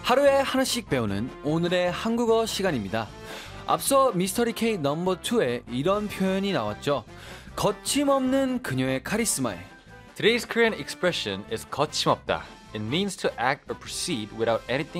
하루에 하나씩 배우는 오늘의 한국어 시간입니다. 앞서 미스터리 K 넘버 2에 이런 표현이 나왔죠. 거침없는 그녀의 카리스마에. Today's Korean expression is 거침없다. It means to act or proceed without anything